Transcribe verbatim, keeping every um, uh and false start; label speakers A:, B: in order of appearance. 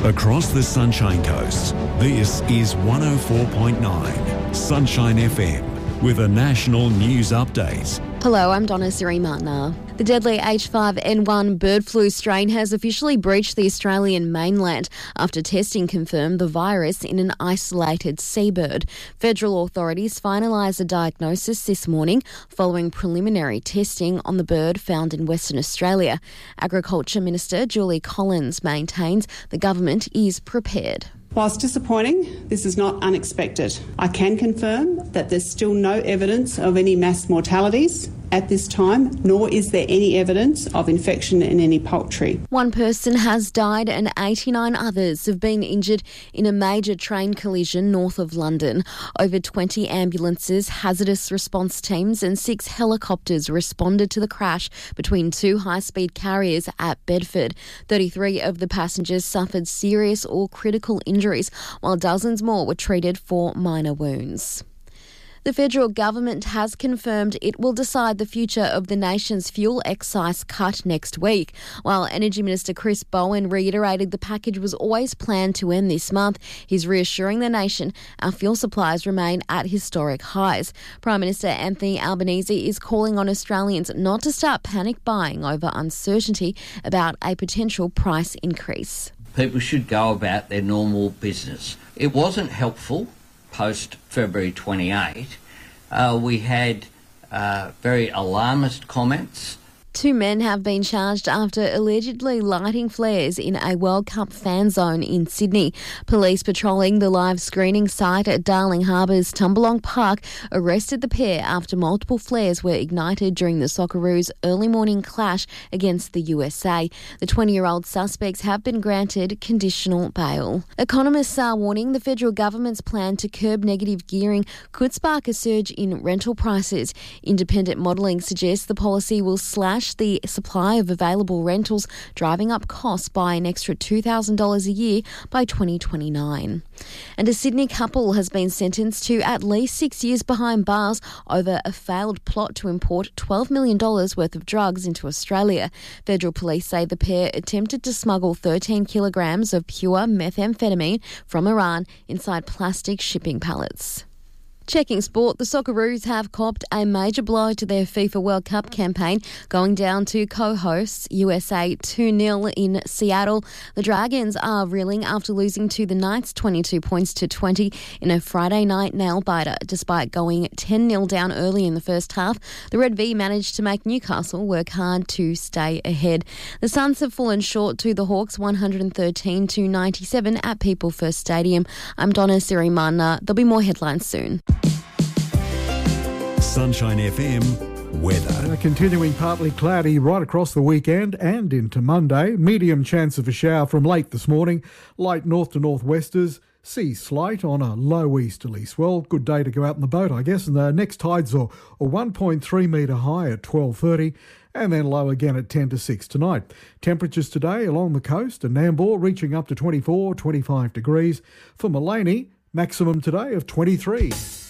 A: Across the Sunshine Coast, this is one oh four point nine Sunshine F M with a national news update.
B: Hello, I'm Donna Siri-Martner. The deadly H five N one bird flu strain has officially breached the Australian mainland after testing confirmed the virus in an isolated seabird. Federal authorities finalised a diagnosis this morning following preliminary testing on the bird found in Western Australia. Agriculture Minister Julie Collins maintains the government is prepared.
C: Whilst disappointing, this is not unexpected. I can confirm that there's still no evidence of any mass mortalities at this time, nor is there any evidence of infection in any poultry.
B: One person has died and eighty-nine others have been injured in a major train collision north of London. Over twenty ambulances, hazardous response teams and six helicopters responded to the crash between two high-speed carriers at Bedford. thirty-three of the passengers suffered serious or critical injuries, while dozens more were treated for minor wounds. The federal government has confirmed it will decide the future of the nation's fuel excise cut next week. While Energy Minister Chris Bowen reiterated the package was always planned to end this month, he's reassuring the nation our fuel supplies remain at historic highs. Prime Minister Anthony Albanese is calling on Australians not to start panic buying over uncertainty about a potential price increase.
D: People should go about their normal business. It wasn't helpful post-February twenty-eighth. Uh, we had uh, very alarmist comments.
B: Two men have been charged after allegedly lighting flares in a World Cup fan zone in Sydney. Police patrolling the live screening site at Darling Harbour's Tumbalong Park arrested the pair after multiple flares were ignited during the Socceroos' early morning clash against the U S A. The twenty-year-old suspects have been granted conditional bail. Economists are warning the federal government's plan to curb negative gearing could spark a surge in rental prices. Independent modelling suggests the policy will slash the supply of available rentals, driving up costs by an extra two thousand dollars a year by twenty twenty-nine. And a Sydney couple has been sentenced to at least six years behind bars over a failed plot to import twelve million dollars worth of drugs into Australia. Federal police say the pair attempted to smuggle thirteen kilograms of pure methamphetamine from Iran inside plastic shipping pallets. Checking sport, the Socceroos have copped a major blow to their FIFA World Cup campaign, going down to co-hosts U S A two nil in Seattle. The Dragons are reeling after losing to the Knights twenty-two points to twenty in a Friday night nail-biter. Despite going ten nil down early in the first half, the Red V managed to make Newcastle work hard to stay ahead. The Suns have fallen short to the Hawks one hundred thirteen to ninety-seven at People First Stadium. I'm Donna Siri-Martner. There'll be more headlines soon.
A: Sunshine F M weather.
E: Uh, continuing partly cloudy right across the weekend and into Monday. Medium chance of a shower from late this morning. Light north to northwesters. Sea slight on a low easterly swell. Good day to go out in the boat, I guess. And the next tides are a one point three metre high at twelve thirty and then low again at ten to six tonight. Temperatures today along the coast and Nambour reaching up to twenty-four, twenty-five degrees. For Mullaney, maximum today of twenty-three.